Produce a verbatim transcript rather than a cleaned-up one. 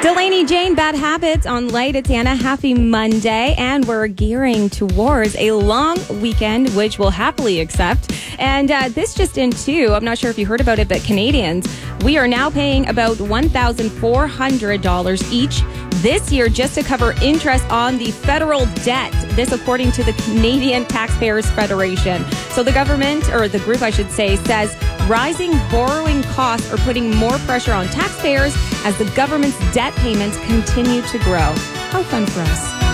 Delaney Jane, Bad Habits on Light. It's Anna. Happy Monday. And we're gearing towards a long weekend, which we'll happily accept. And uh, this just in too, I'm not sure if you heard about it, but Canadians, we are now paying about one thousand four hundred dollars each this year just to cover interest on the federal debt. This according to the Canadian Taxpayers Federation. So the government, or the group I should say, says rising borrowing costs are putting more pressure on taxpayers as the government's debt payments continue to grow. How fun for us.